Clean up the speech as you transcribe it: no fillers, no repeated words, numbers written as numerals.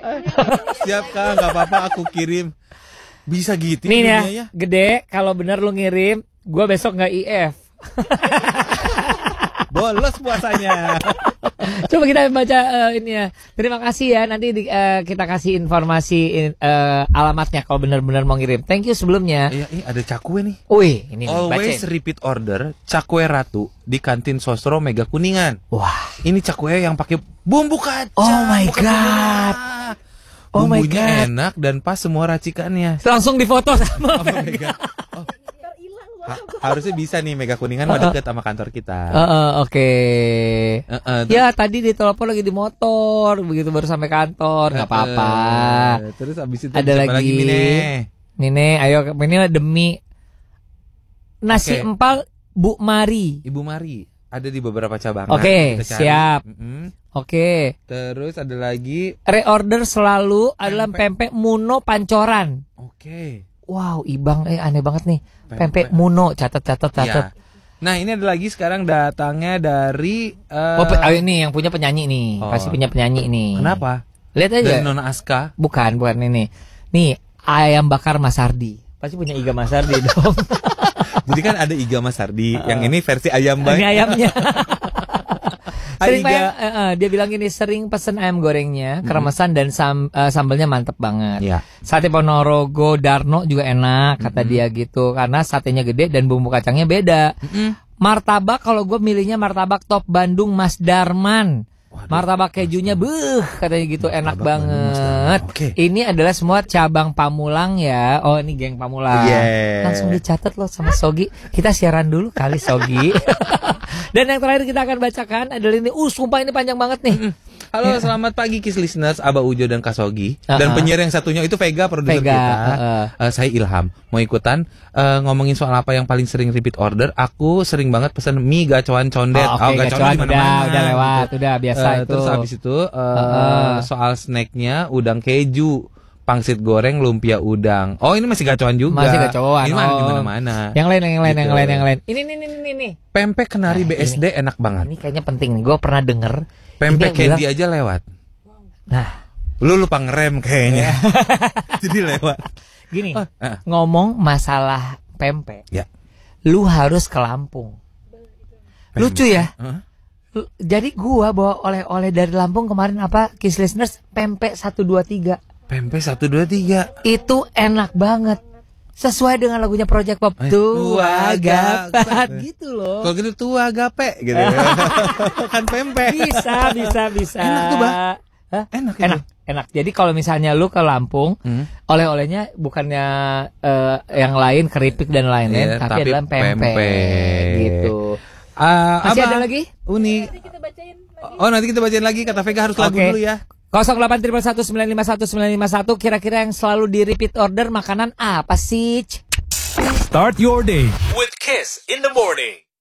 Siap Kak, nggak apa-apa aku kirim. Bisa gitu Nih ya, ya. Gede, kalau bener lu ngirim, gue besok nggak IF. Bolos puasanya. Coba kita baca ini ya. Terima kasih ya. Nanti kita kasih informasi alamatnya kalau benar-benar mau ngirim. Thank you sebelumnya. Iya, ada cakwe nih. Wih, ini Always bacain. repeat order cakwe Ratu di kantin Sosro Mega Kuningan. Wah, Ini cakwe yang pakai bumbu kacang. Oh my bukan God. bumbu merah. Oh my Bumbunya God. enak dan pas semua racikannya. langsung difoto sama Mega. Harusnya bisa nih Mega Kuningan mah deket sama kantor kita. Oke. Ya tadi ditelepon lagi di motor, begitu baru sampai kantor, nggak apa-apa. Terus abis itu Ada siapa lagi. Nine, ayo ini demi nasi Oke. empal Bu Mari. Ibu Mari ada di beberapa cabang. Oke, Kita cari. siap. Oke. Terus ada lagi. Reorder selalu adalah pempek Muno Pancoran. Oke. Wow, Ibang aneh banget nih. Pempek Muno, catat. Ya. Nah, ini ada lagi sekarang datangnya dari Ini yang punya penyanyi nih. Oh. Pasti punya penyanyi nih. Kenapa? Lihat aja. Dari Nona Aska. Bukan ini. Nih, ayam bakar Mas Ardi. Pasti punya Iga Mas Ardi dong. Jadi kan ada Iga Mas Ardi, yang ini versi ayam Ini ayamnya. Sering Iga. dia bilang ini sering pesen ayam gorengnya, kremesan dan sambalnya mantep banget. Iya. Sate Ponorogo Darno juga enak kata dia gitu, karena satenya gede dan bumbu kacangnya beda. Martabak kalau gue milihnya martabak top Bandung Mas Darman. Waduh. Martabak kejunya katanya gitu enak banget. Oke. Ini adalah semua cabang Pamulang ya. Oh, ini geng Pamulang. Yeah. Langsung dicatat loh sama Sogi. Kita siaran dulu kali Sogi. Dan yang terakhir kita akan bacakan adalah ini. Sumpah ini panjang banget nih. Halo, selamat pagi Kiss Listeners, Aba Ujo dan Kasogi. Dan penyiar yang satunya itu Vega, produser Vega, kita. Saya Ilham. Mau ikutan ngomongin soal apa yang paling sering repeat order? Aku sering banget pesen mie gacoan condet. Oke, gacoan di mana-mana. udah lewat, udah biasa itu. Terus habis itu soal snacknya udang keju, pangsit goreng, lumpia udang. Oh, ini masih gacoan juga. Masih gacoan. Ini mah di mana-mana. Yang lain. Gitu. Ini. Pempek kenari BSD enak banget. Ini kayaknya penting nih. Gue pernah denger. Pempek Ini yang candy aja lewat. Nah, Lu lupa ngerem kayaknya. Jadi lewat. gini, ngomong masalah pempek. Ya. Lu harus ke Lampung. Lucu ya? Jadi gua bawa oleh-oleh dari Lampung kemarin apa? Kiss Listeners, pempek 123. Pempek 1 2 3. Itu enak banget. Sesuai dengan lagunya Project Pop. Tua gapat gitu loh. Kalau gitu tua gape gitu. Kan pempek. Bisa. Enak tuh, Bah. Hah? Enak itu. Enak. Jadi kalau misalnya lu ke Lampung, oleh-olehnya bukannya yang lain keripik dan lain-lain, Iya, tapi tapi adalah pempek gitu. Masih ada lagi? Uni. Nanti kita bacain lagi. Kata Vega harus lagu Oke. dulu ya. 08111951 kira-kira yang selalu di repeat order makanan apa sih? Start your day with Kiss in the morning.